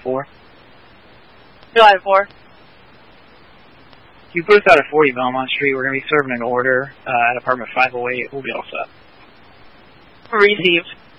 4. July 4. You post out at 40 Belmont Street. We're going to be serving an order at apartment 508. We'll be all set. Received.